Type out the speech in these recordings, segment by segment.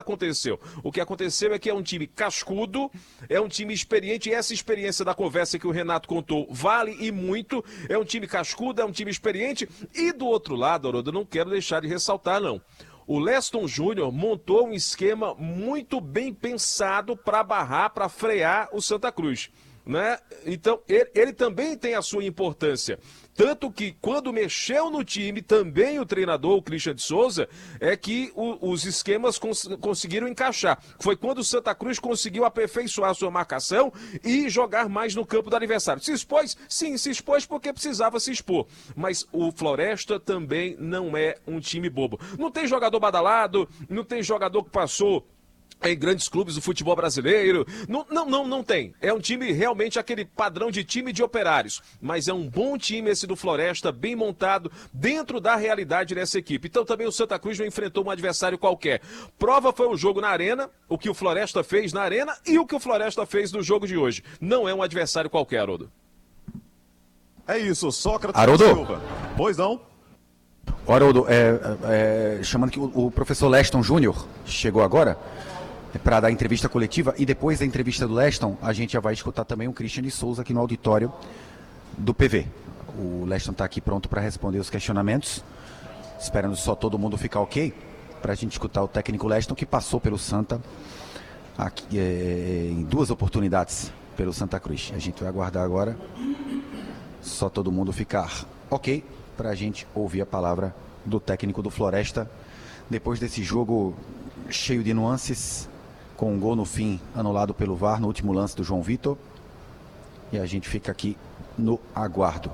aconteceu? O que aconteceu é que é um time cascudo, é um time experiente, e essa experiência da conversa que o Renato contou vale e muito. É um time cascudo, é um time experiente, e do outro lado, Haroldo, eu não quero deixar de ressaltar, não. O Leston Júnior montou um esquema muito bem pensado para barrar, para frear o Santa Cruz, né? Então, ele também tem a sua importância. Tanto que, quando mexeu no time, também o treinador, o Christian de Souza, é que os esquemas conseguiram encaixar. Foi quando o Santa Cruz conseguiu aperfeiçoar a sua marcação e jogar mais no campo do adversário. Se expôs? Sim, se expôs porque precisava se expor. Mas o Floresta também não é um time bobo. Não tem jogador badalado, não tem jogador que passou em grandes clubes do futebol brasileiro, não tem. É um time realmente aquele padrão de time de operários, mas é um bom time esse do Floresta, bem montado, dentro da realidade dessa equipe. Então também o Santa Cruz não enfrentou um adversário qualquer. Prova foi o jogo na Arena, o que o Floresta fez na Arena e o que o Floresta fez no jogo de hoje. Não é um adversário qualquer, Haroldo. É isso, Sócrates Haroldo. Silva. Pois não? Haroldo, chamando que o professor Leston Júnior chegou agora para dar entrevista coletiva, e depois da entrevista do Leston, a gente já vai escutar também o Christian de Souza aqui no auditório do PV. O Leston está aqui pronto para responder os questionamentos, esperando só todo mundo ficar ok, para a gente escutar o técnico Leston, que passou pelo Santa aqui, em 2 oportunidades pelo Santa Cruz. A gente vai aguardar agora só todo mundo ficar ok, para a gente ouvir a palavra do técnico do Floresta, depois desse jogo cheio de nuances, com um gol no fim anulado pelo VAR no último lance do João Vitor. E a gente fica aqui no aguardo.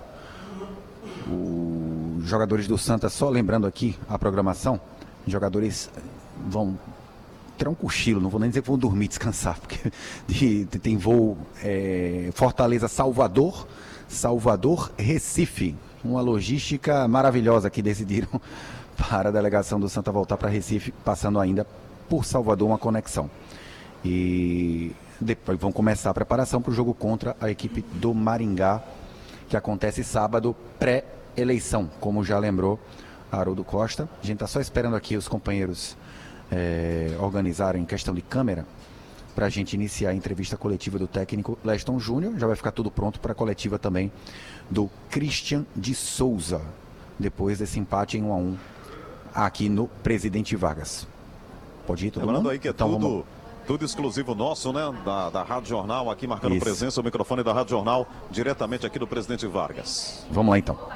Os jogadores do Santa, só lembrando aqui a programação, os jogadores terão um cochilo, não vou nem dizer que vão dormir, descansar, porque tem voo Fortaleza-Salvador, Salvador-Recife. Uma logística maravilhosa que decidiram para a delegação do Santa voltar para Recife, passando ainda por Salvador uma conexão. E depois vão começar a preparação para o jogo contra a equipe do Maringá, que acontece sábado, pré-eleição, como já lembrou Haroldo Costa. A gente está só esperando aqui os companheiros organizarem questão de câmera para a gente iniciar a entrevista coletiva do técnico Leston Júnior. Já vai ficar tudo pronto para a coletiva também do Christian de Souza, depois desse empate em 1-1 aqui no Presidente Vargas. Pode ir todo mundo? Lembrando aí que é então, tudo exclusivo nosso, né? Da Rádio Jornal, aqui marcando Isso. presença, o microfone da Rádio Jornal, diretamente aqui do Presidente Vargas. Vamos lá então.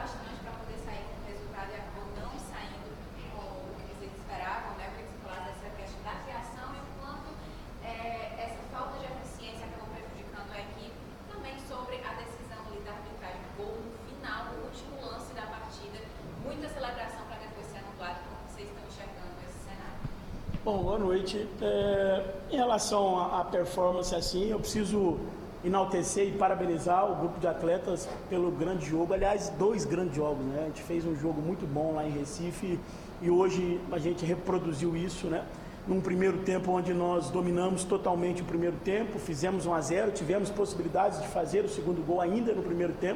Bom, boa noite. Em relação à performance, assim, eu preciso enaltecer e parabenizar o grupo de atletas pelo grande jogo. Aliás, 2 grandes jogos, né? A gente fez um jogo muito bom lá em Recife e hoje a gente reproduziu isso, né? Num primeiro tempo onde nós dominamos totalmente o primeiro tempo, fizemos 1-0, tivemos possibilidades de fazer o segundo gol ainda no primeiro tempo.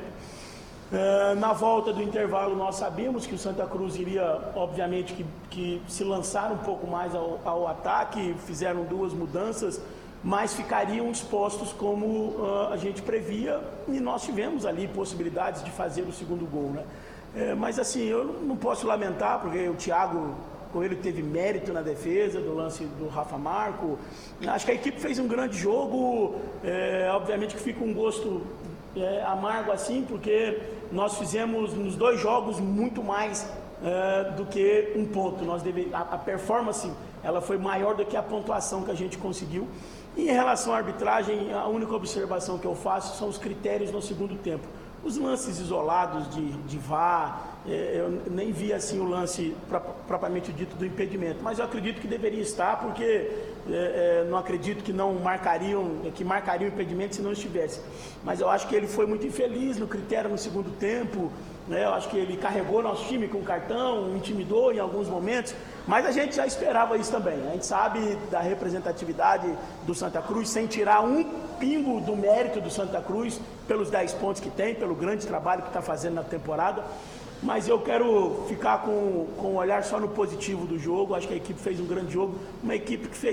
Na volta do intervalo nós sabíamos que o Santa Cruz iria, obviamente, que se lançar um pouco mais ao ataque, fizeram 2 mudanças, mas ficariam expostos como a gente previa, e nós tivemos ali possibilidades de fazer o segundo gol, né? Mas assim, eu não posso lamentar, porque o Thiago Coelho teve mérito na defesa do lance do Rafa Marco. Acho que a equipe fez um grande jogo, obviamente que fica um gosto amargo assim, porque nós fizemos nos 2 jogos muito mais do que um ponto. A performance ela foi maior do que a pontuação que a gente conseguiu. E em relação à arbitragem, a única observação que eu faço são os critérios no segundo tempo. Os lances isolados de VAR, eu nem vi assim o lance propriamente dito do impedimento, mas eu acredito que deveria estar, porque não acredito que marcariam o impedimento se não estivesse. Mas eu acho que ele foi muito infeliz no critério no segundo tempo, né? Eu acho que ele carregou nosso time com cartão, intimidou em alguns momentos, mas a gente já esperava isso também. A gente sabe da representatividade do Santa Cruz, sem tirar um pingo do mérito do Santa Cruz, pelos 10 pontos que tem, pelo grande trabalho que está fazendo na temporada. Mas eu quero ficar com um olhar só no positivo do jogo. Acho que a equipe fez um grande jogo, uma equipe que fez